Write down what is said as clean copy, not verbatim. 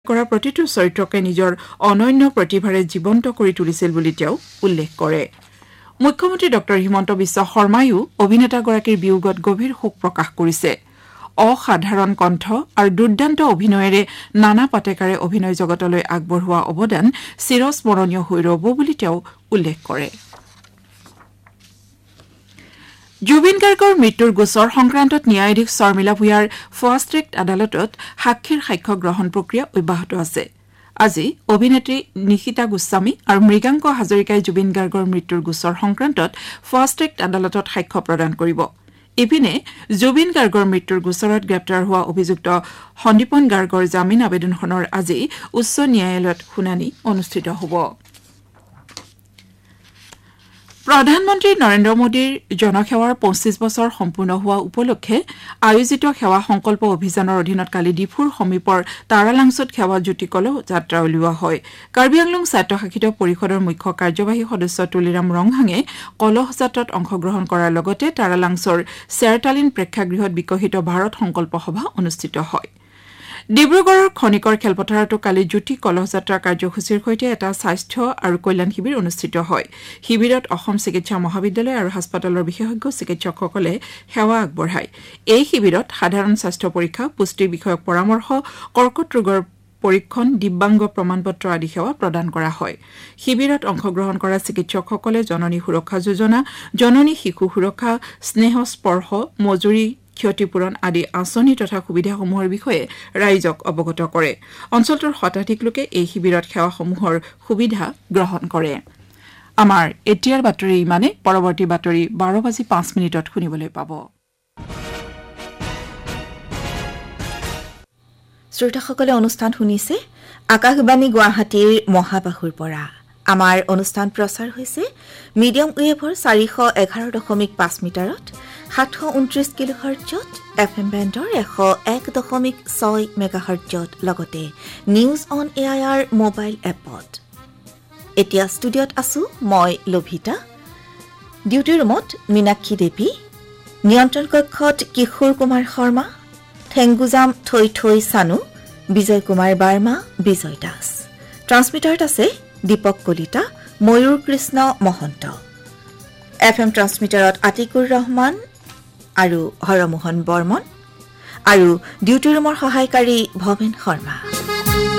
কৰা প্ৰতিটো চৰিত্ৰকে নিজৰ অনন্য প্ৰতিভাৰে জীৱন্ত কৰি তুলিছিল বুলি তেওঁ উল্লেখ কৰে মুখ্যমন্ত্ৰী ডক্টৰ হিমন্ত বিশ্ব শৰ্মায়ো অভিনেতাগৰাকীৰ বিয়োগত গভীৰ শোক প্ৰকাশ কৰিছে অসাধাৰণ কণ্ঠ আৰু দুৰ্দান্ত অভিনয়েৰে নানা পাটেকাৰে অভিনয় জগতলৈ আগবঢ়োৱা অৱদান চিৰস্মৰণীয় হৈ ৰব বুলি তেওঁ উল্লেখ কৰে জুবিন গাৰ্গৰ মৃত্যুৰ গোচৰ সংক্ৰান্তত ন্যায়াধীশ শৰ্মিলা ভূঞাৰ ফাষ্ট ট্ৰেক আদালতত সাক্ষীৰ সাক্ষ্য গ্ৰহণ প্ৰক্ৰিয়া অব্যাহত আছে আজি অভিনেত্ৰী নিশিতা গোস্বামী আৰু মৃগাংক হাজৰিকাই জুবিন গাৰ্গৰ মৃত্যুৰ গোচৰ সংক্ৰান্তত ফাষ্ট ট্ৰেক আদালতত সাক্ষ্য প্ৰদান কৰিব ইপিনে জুবিন গাৰ্গৰ মৃত্যুৰ গোচৰত গ্ৰেপ্তাৰ হোৱা অভিযুক্ত সন্দীপন গাৰ্গৰ জামিন আবেদনখনৰ আজি উচ্চ ন্যায়ালয়ত শুনানি অনুষ্ঠিত হ'ব প্ৰধানমন্ত্ৰী নৰেন্দ্ৰ মোদীৰ জনসেৱাৰ ২৫ বছৰ সম্পূৰ্ণ হোৱা উপলক্ষে আয়োজিত সেৱা সংকল্প অভিযানৰ অধীনত কালি ডিফুৰ সমীপৰ তাৰালাংচত সেৱা জ্যোতি কলহ যাত্ৰা উলিওৱা হয় কাৰ্বি আংলং স্বায়ত্তশাসিত পৰিষদৰ মুখ্য কাৰ্যবাহী সদস্য তুলিৰাম ৰংহাঙে কলহ যাত্ৰাত অংশগ্ৰহণ কৰাৰ লগতে তাৰালাংচৰ চেৰতালিন প্ৰেক্ষাগৃহত বিকশিত ভাৰত সংকল্প সভা অনুষ্ঠিত হয় ডিব্ৰুগড়ৰ খনিকৰ খেলপথাৰতো কালি জ্যোতি কলহ যাত্ৰা কাৰ্যসূচীৰ সৈতে এটা স্বাস্থ্য আৰু কল্যাণ শিবিৰ অনুষ্ঠিত হয় শিবিৰত অসম চিকিৎসা মহাবিদ্যালয় আৰু হাস্পতালৰ বিশেষজ্ঞ চিকিৎসকসকলে সেৱা আগবঢ়ায় এই শিবিৰত সাধাৰণ স্বাস্থ্য পৰীক্ষা পুষ্টি বিষয়ক পৰামৰ্শ কৰ্কট ৰোগৰ পৰীক্ষণ দিব্যাংগ প্ৰমাণপত্ৰ আদি সেৱা প্ৰদান কৰা হয় শিবিৰত অংশগ্ৰহণ কৰা চিকিৎসকসকলে জননী সুৰক্ষা যোজনা জননী শিশু সুৰক্ষা স্নেহ স্পৰ্শ মজুৰি ক্ষতিপূৰণ আদি আঁচনি তথা সুবিধাসমূহৰ বিষয়ে ৰাইজক অৱগত কৰে অঞ্চলটোৰ শতাধিক লোকে এই শিবিৰত সেৱাসমূহৰ সুবিধা গ্ৰহণ কৰে আমাৰ এতিয়াৰ বাতৰি ইমানে পৰৱৰ্তী বাতৰি 12:05 শুনিবলৈ পাব শ্ৰোতাসকলে অনুষ্ঠান শুনিছে আকাশবাণী গুৱাহাটীৰ মহাবাহুৰ পৰা আমাৰ অনুষ্ঠান প্ৰচাৰ হৈছে মিডিয়াম ৱেভৰ 411.5 মিটাৰত 729 কিলোহাৰ্টজত এফএম বেণ্ডৰ 101.6 মেগাহাৰ্টজত লগতে নিউজ অন এআইআৰ মোবাইল এপত এতিয়া ষ্টুডিঅ'ত আছো মই লভিতা ডিউটি ৰুমত মীনাক্ষী দেৱী নিয়ন্ত্ৰণ কক্ষত কিশোৰ কুমাৰ শৰ্মা ঠেংগুজাম থৈ থৈ সানু বিজয় কুমাৰ বাৰ্মা বিজয় দাস ট্ৰান্সমিটাৰত আছে দীপক কলিতা ময়ূৰ কৃষ্ণ মহন্ত এফএম ট্ৰান্সমিটাৰত আতিকুৰ ৰহমান আৰু হৰমোহন বৰ্মন আৰু ডিউটি ৰুমৰ সহায়কাৰী ভৱেন শৰ্মা